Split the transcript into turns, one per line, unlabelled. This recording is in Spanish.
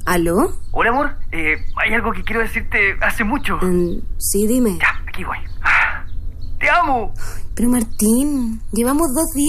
¿Aló?
Hola, amor. Hay algo que quiero decirte hace mucho.
Sí, dime.
Ya, aquí voy. ¡Te amo!
Pero Martín, llevamos 2 días